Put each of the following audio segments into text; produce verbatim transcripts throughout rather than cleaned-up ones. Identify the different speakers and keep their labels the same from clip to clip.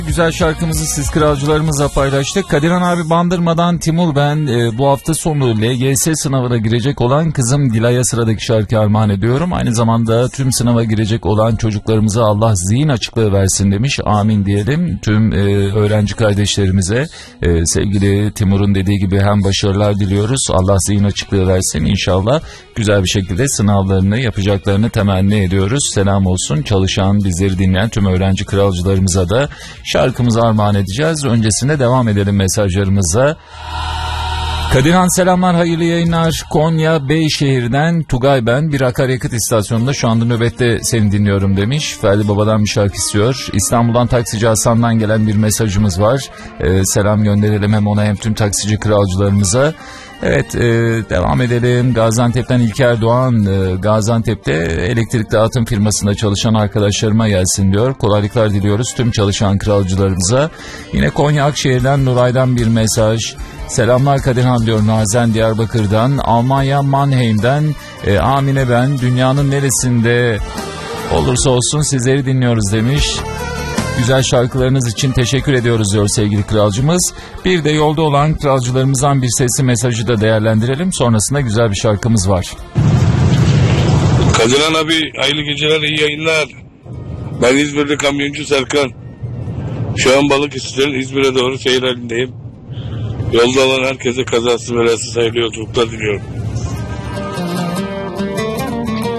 Speaker 1: Güzel şarkımızı siz kralcılarımızla paylaştık. Kadirhan abi Bandırma'dan Timur ben. E, bu hafta sonu L G S sınavına girecek olan kızım Dilay'a sıradaki şarkı armağan ediyorum. Aynı zamanda tüm sınava girecek olan çocuklarımıza Allah zihin açıklığı versin demiş. Amin diyelim. Tüm e, öğrenci kardeşlerimize e, sevgili Timur'un dediği gibi hem başarılar diliyoruz. Allah zihin açıklığı versin. İnşallah güzel bir şekilde sınavlarını yapacaklarını temenni ediyoruz. Selam olsun çalışan, bizleri dinleyen tüm öğrenci kralcılarımıza da şarkımızı armağan edeceğiz. Öncesinde devam edelim mesajlarımıza. Kadirhan selamlar, hayırlı yayınlar. Konya Beyşehir'den Tugay ben. Bir akaryakıt istasyonunda şu anda nöbette seni dinliyorum demiş. Ferdi Baba'dan bir şarkı istiyor. İstanbul'dan taksici Hasan'dan gelen bir mesajımız var. Ee, selam gönderelim hem ona hem tüm taksici kralcılarımıza. Evet, e, devam edelim. Gaziantep'ten İlker Doğan, e, Gaziantep'te elektrik dağıtım firmasında çalışan arkadaşlarıma gelsin diyor. Kolaylıklar diliyoruz tüm çalışan kralcılarımıza. Yine Konya Akşehir'den Nuray'dan bir mesaj. Selamlar Kadirhan diyor Nazen Diyarbakır'dan. Almanya Mannheim'den e, Amine ben. Dünyanın neresinde olursa olsun sizleri dinliyoruz demiş. Güzel şarkılarınız için teşekkür ediyoruz diyor sevgili kralcımız. Bir de yolda olan kralcılarımızdan bir sesli mesajı da değerlendirelim. Sonrasında güzel bir şarkımız var.
Speaker 2: Kadirhan abi hayırlı geceler, iyi yayınlar. Ben İzmir'de kamyoncu Serkan. Şu an Balıkesir'den İzmir'e doğru seyir halindeyim. Yolda olan herkese kazasız belasız hayırlı yolculuklar diliyorum.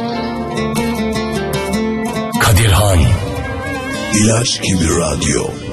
Speaker 3: Kadirhan İlaç gibi radyo.